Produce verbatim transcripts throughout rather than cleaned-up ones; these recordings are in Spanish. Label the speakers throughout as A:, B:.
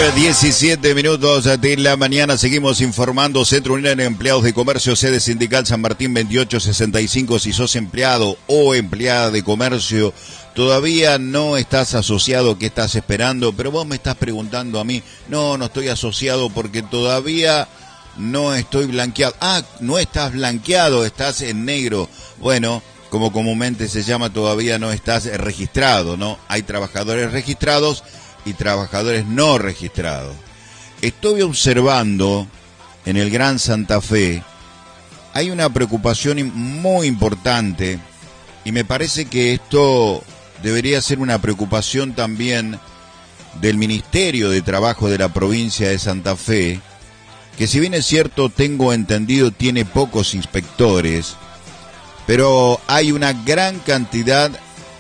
A: diecisiete minutos de la mañana, seguimos informando. Centro Unión de Empleados de Comercio, sede sindical San Martín veintiocho sesenta y cinco. Si sos empleado o empleada de comercio, todavía no estás asociado, ¿qué estás esperando? Pero vos me estás preguntando a mí, no, no estoy asociado porque todavía no estoy blanqueado. Ah, no estás blanqueado, estás en negro. Bueno, como comúnmente se llama, todavía no estás registrado, ¿no? Hay trabajadores registrados y trabajadores no registrados. Estoy observando en el Gran Santa Fe, hay una preocupación muy importante y me parece que esto debería ser una preocupación también del Ministerio de Trabajo de la provincia de Santa Fe, que si bien es cierto, tengo entendido, tiene pocos inspectores, pero hay una gran cantidad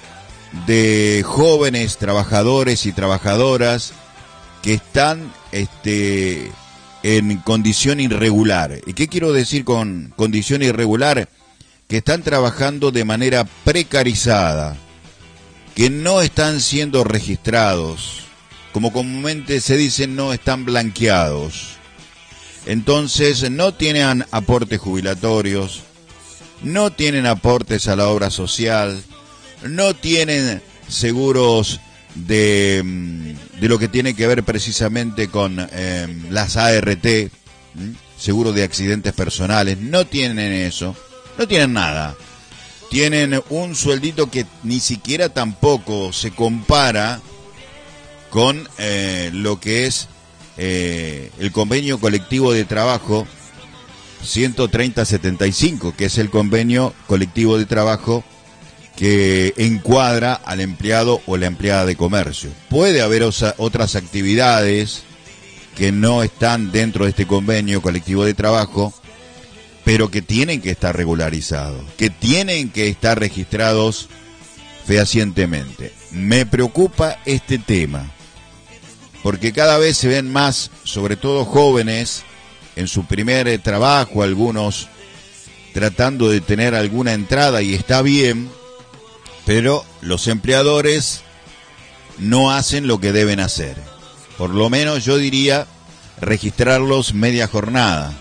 A: de jóvenes trabajadores y trabajadoras que están este, en condición irregular. ¿Y qué quiero decir con condición irregular? Que están trabajando de manera precarizada, que no están siendo registrados, como comúnmente se dice, no están blanqueados. Entonces no tienen aportes jubilatorios, no tienen aportes a la obra social, no tienen seguros de, de lo que tiene que ver precisamente con eh, las A R T, ¿eh? Seguro de accidentes personales, no tienen eso, no tienen nada. Tienen un sueldito que ni siquiera tampoco se compara con eh, lo que es eh, el convenio colectivo de trabajo ciento treinta setenta y cinco, que es el convenio colectivo de trabajo que encuadra al empleado o la empleada de comercio. Puede haber osa, otras actividades que no están dentro de este convenio colectivo de trabajo, pero que tienen que estar regularizados, que tienen que estar registrados fehacientemente. Me preocupa este tema, porque cada vez se ven más, sobre todo jóvenes, en su primer trabajo, algunos tratando de tener alguna entrada, y está bien, pero los empleadores no hacen lo que deben hacer. Por lo menos yo diría registrarlos media jornada.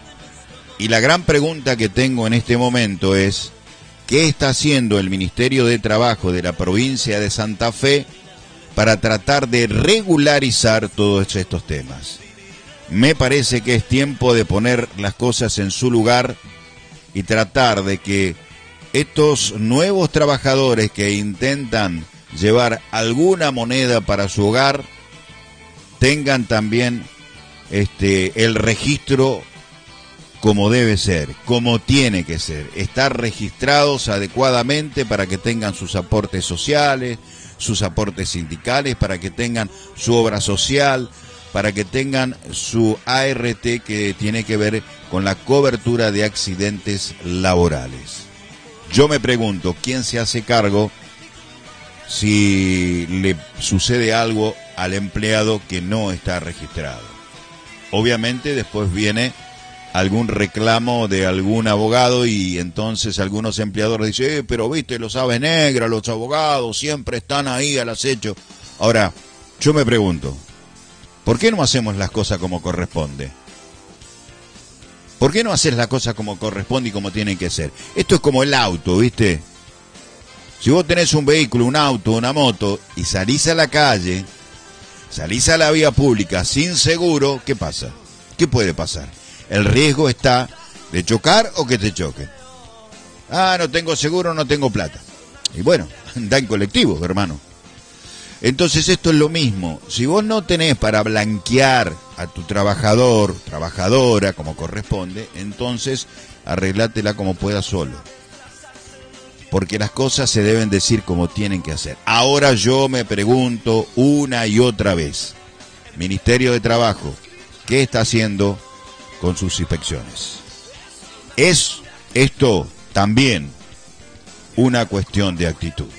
A: Y la gran pregunta que tengo en este momento es, ¿qué está haciendo el Ministerio de Trabajo de la provincia de Santa Fe para tratar de regularizar todos estos temas? Me parece que es tiempo de poner las cosas en su lugar y tratar de que estos nuevos trabajadores que intentan llevar alguna moneda para su hogar tengan también este el registro como debe ser, como tiene que ser, estar registrados adecuadamente para que tengan sus aportes sociales, sus aportes sindicales, para que tengan su obra social, para que tengan su A R T que tiene que ver con la cobertura de accidentes laborales. Yo me pregunto, ¿quién se hace cargo si le sucede algo al empleado que no está registrado? Obviamente después viene algún reclamo de algún abogado y entonces algunos empleadores dicen, eh, pero viste, los aves negras, los abogados siempre están ahí al acecho. Ahora, yo me pregunto, ¿por qué no hacemos las cosas como corresponde? ¿Por qué no haces las cosas como corresponde y como tienen que ser? Esto es como el auto, ¿viste? Si vos tenés un vehículo, un auto, una moto, y salís a la calle, salís a la vía pública sin seguro, ¿qué pasa? ¿Qué puede pasar? El riesgo está de chocar o que te choquen. Ah, no tengo seguro, no tengo plata. Y bueno, anda en colectivo, hermano. Entonces esto es lo mismo. Si vos no tenés para blanquear a tu trabajador, trabajadora, como corresponde, entonces arreglátela como puedas solo. Porque las cosas se deben decir como tienen que hacer. Ahora yo me pregunto una y otra vez, Ministerio de Trabajo, ¿qué está haciendo con sus inspecciones? ¿Es esto también una cuestión de actitud?